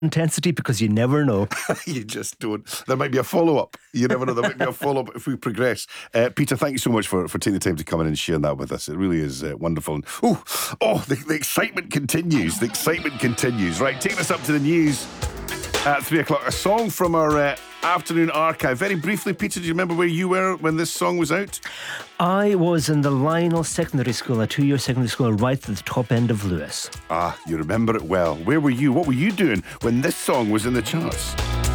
intensity because you never know. You just don't. There might be a follow-up. You never know. There might be a follow-up if we progress. Peter, thank you so much for taking the time to come in and share that with us. It really is wonderful. And the excitement continues. The excitement continues. Right, taking us up to the news at 3 o'clock. A song from our afternoon archive. Very briefly, Peter, do you remember where you were when this song was out? I was in the Lionel Secondary School, a 2-year secondary school right at the top end of Lewis. Ah, you remember it well. Where were you? What were you doing when this song was in the charts?